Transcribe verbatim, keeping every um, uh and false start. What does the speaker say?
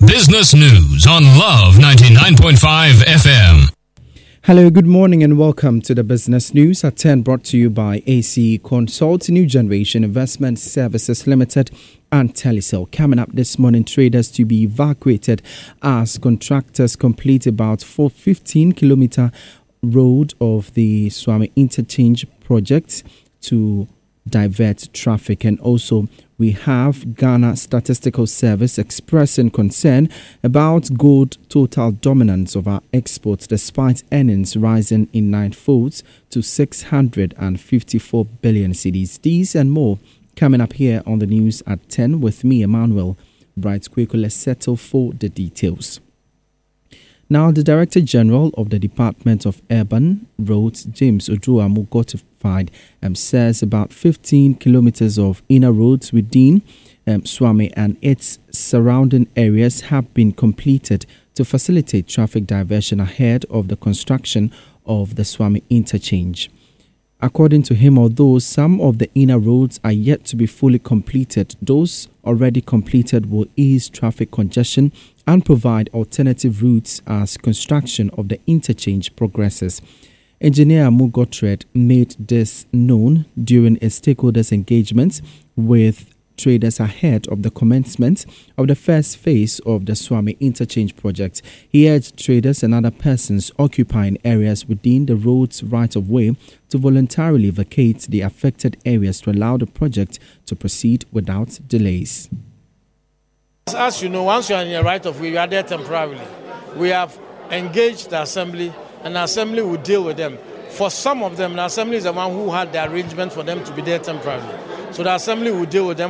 Business News on Love ninety-nine point five F M. Hello, good morning and welcome to the Business News at ten, brought to you by A C Consult, New Generation Investment Services Limited and Telecel. Coming up this morning, traders to be evacuated as contractors complete about four hundred fifteen kilometer road of the Swami Interchange project to divert traffic. And also we have Ghana Statistical Service expressing concern about gold total dominance of our exports despite earnings rising in nine folds to six hundred fifty-four billion cedis. These and more coming up here on the news at ten with me, Emmanuel Bright Quickly. Let's settle for the details. Now, the Director General of the Department of Urban Roads, James Ojuamu, notified um, says about fifteen kilometers of inner roads within um, Swami and its surrounding areas have been completed to facilitate traffic diversion ahead of the construction of the Swami Interchange. According to him, although some of the inner roads are yet to be fully completed, those already completed will ease traffic congestion and provide alternative routes as construction of the interchange progresses. Engineer Mugotred made this known during a stakeholders engagement with traders ahead of the commencement of the first phase of the Swami Interchange project. He urged traders and other persons occupying areas within the road's right-of-way to voluntarily vacate the affected areas to allow the project to proceed without delays. As you know, once you are in your right-of-way, you are there temporarily. We have engaged the assembly, and the assembly will deal with them. For some of them, the assembly is the one who had the arrangement for them to be there temporarily. So the assembly will deal with them.